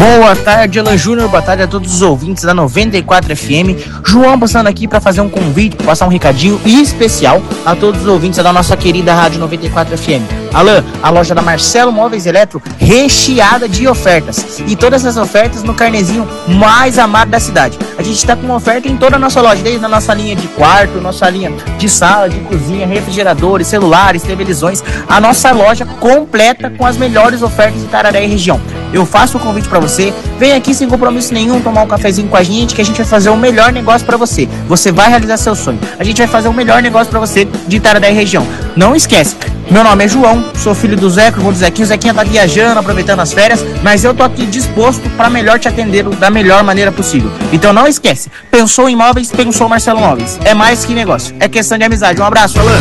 Boa tarde, Alan Júnior, boa tarde a todos os ouvintes da 94 FM. João passando aqui para fazer um convite, passar um recadinho especial a todos os ouvintes da nossa querida Rádio 94 FM. Alan, a loja da Marcelo Móveis Eletro recheada de ofertas, e todas as ofertas no carnezinho mais amado da cidade. A gente está com uma oferta em toda a nossa loja, desde a nossa linha de quarto, nossa linha de sala, de cozinha, refrigeradores, celulares, televisões, a nossa loja completa com as melhores ofertas de Itararé e região. Eu faço o convite para você, vem aqui sem compromisso nenhum tomar um cafezinho com a gente, que a gente vai fazer o melhor negócio para você. Você vai realizar seu sonho. A gente vai fazer o melhor negócio para você de Itararé e região. Não esquece, meu nome é João, sou filho do Zeca, irmão do Zequinho. O Zequinha tá viajando, aproveitando as férias, mas eu tô aqui disposto para melhor te atender da melhor maneira possível. Então não esquece, pensou em móveis, pensou Marcelo Móveis. É mais que negócio, é questão de amizade. Um abraço, Alan.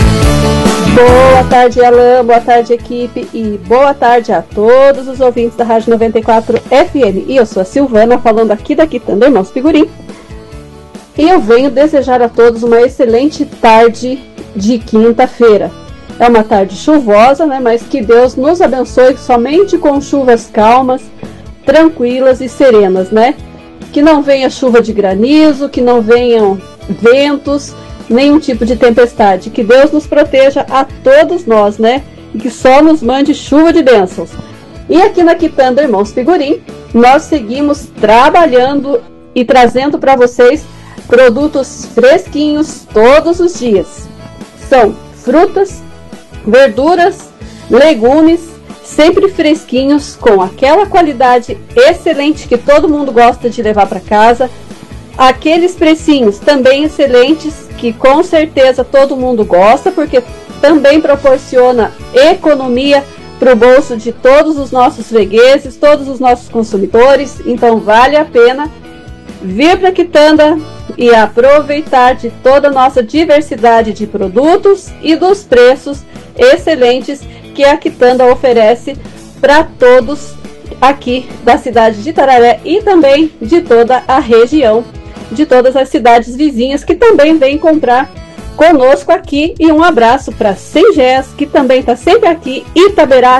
Boa tarde, Alan, boa tarde, equipe, e boa tarde a todos os ouvintes da Rádio 94 FM. E eu sou a Silvana, falando aqui da Quitanda Irmãos Figurim. E eu venho desejar a todos uma excelente tarde de quinta-feira. É uma tarde chuvosa, né? Mas que Deus nos abençoe somente com chuvas calmas, tranquilas e serenas, né? Que não venha chuva de granizo, que não venham ventos, nenhum tipo de tempestade. Que Deus nos proteja a todos nós, né? E que só nos mande chuva de bênçãos. E aqui na Quitanda Irmãos Figurim, nós seguimos trabalhando e trazendo para vocês produtos fresquinhos todos os dias. São frutas, verduras, legumes, sempre fresquinhos, com aquela qualidade excelente que todo mundo gosta de levar para casa. Aqueles precinhos também excelentes, que com certeza todo mundo gosta, porque também proporciona economia para o bolso de todos os nossos fregueses, todos os nossos consumidores. Então vale a pena vir para a Quitanda e aproveitar de toda a nossa diversidade de produtos e dos preços excelentes que a Quitanda oferece para todos aqui da cidade de Itararé e também de toda a região, de todas as cidades vizinhas que também vêm comprar conosco aqui. E um abraço para Sengés, que também está sempre aqui, Itaberá,